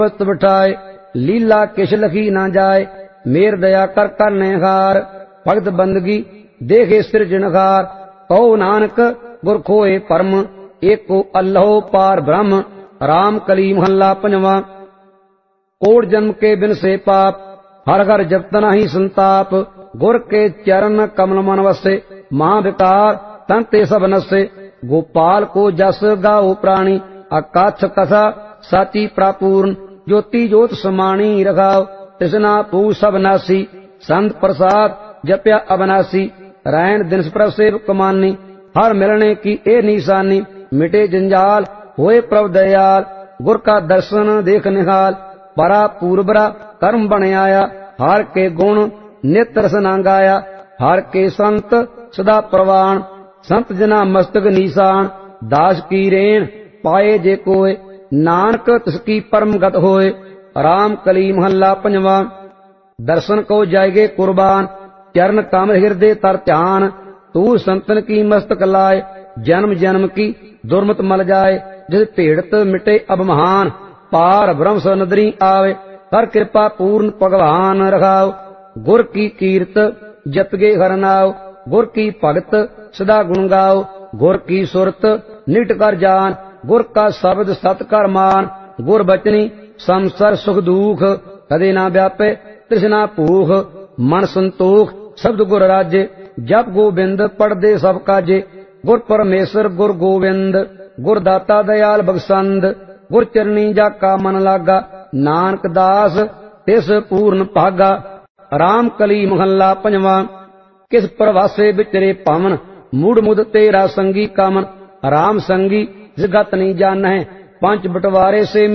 पस्त बिठाए, लीला किश लखी ना जाए। मेर दया कर करने हार, भगत बंदगी देखे सिरजनहार। कहो नानक गुर खोए परम, एको अल्लाहो पार ब्रह्म। राम कली महला पंजवा। कोट जन्म के बिन से पाप, हर हर जपत नहीं संताप। गुर के चरण कमल मन वसे, महाविकार तन ते सब नसे। गोपाल को जस गाओ प्राणी, अकाछ कथा साची प्रापूर्ण। ज्योति ज्योत समाणी रखाओ, तृष्णा पू सब नासी। संत प्रसाद जप्या अबनासी, रैन दिन प्रभ सेवक कमानी। हर मिलने की ए निशानी, मिटे जंजाल होए प्रभ दयाल। गुर का दर्शन देख निहाल, परा पूर्वरा कर्म बन आया। हर के गुण नित रसना गाया, हर के संत सदा प्रवान। संत जना मस्तक निशान, दास की रेण पाए जे कोय। नानक तिसकी परम गत होए, राम कली महला पंजवा। दर्शन को जाएगे कुर्बान, चरण कमल हृदय तर ध्यान। तू संतन की मस्तक लाए, जन्म जन्म की दुर्मत मल जाए। जिस पीड़ित मिटे अब महान, पार ब्रह्म सनदरी आवे। कर कृपा पूर्ण भगवान रखाओ, गुर की कीर्त जपगे हर नाव। गुर की भगत सदा गुण गाओ, गुर की सुरत निट कर जान। गुर का शब्द सत कर मान, गुर बचनी संसार सुख दुख। कदे ना व्यापे तृष्णा भूख, मन संतोख शब्द गुर राजे। जप गोबिंद पढ़दे सब काजे, गुर परमेश्वर गुर गोविंद। गुर दाता दयाल बख्शंद, गुर चरनी जाका मन लागा। नानक दास तिस पूर्ण भागा, राम कली महला पंजवा। किस प्रवासे बिचरे पावन, मूड मुद तेरा संगी कामन। राम संगी जगत नहीं जान है, पंच बटवारे से